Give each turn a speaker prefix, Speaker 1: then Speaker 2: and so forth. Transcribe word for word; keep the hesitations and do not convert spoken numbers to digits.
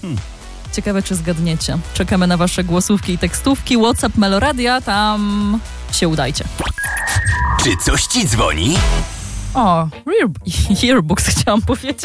Speaker 1: Hmm.
Speaker 2: Ciekawe, czy zgadniecie. Czekamy na wasze głosówki i tekstówki. WhatsApp Meloradia, tam się udajcie.
Speaker 1: Czy coś ci dzwoni?
Speaker 2: O, Earbooks chciałam powiedzieć.